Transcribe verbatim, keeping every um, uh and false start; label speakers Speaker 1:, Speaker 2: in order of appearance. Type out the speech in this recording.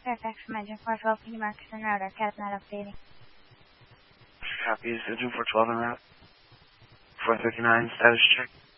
Speaker 1: Fairfax from Engine four twelve, can you mark us en route or cat not updating?
Speaker 2: Copy, is Engine four twelve en route. four thirty-nine, status check.